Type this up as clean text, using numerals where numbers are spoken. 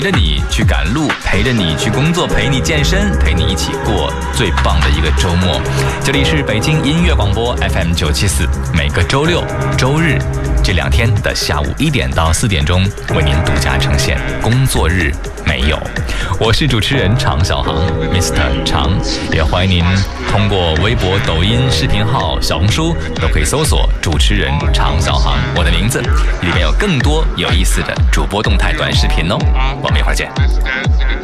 陪着你去赶路，陪着你去工作，陪你健身，陪你一起过最棒的一个周末。这里是北京音乐广播 FM974，每个周六、周日这2天的下午1点到4点钟，为您独家呈现工作日没有。我是主持人常小航 Mr. 常，也欢迎您通过微博、抖音、视频号、小红书都可以搜索主持人常小航我的名字，里面有更多有意思的主播动态短视频哦。我们一会儿见。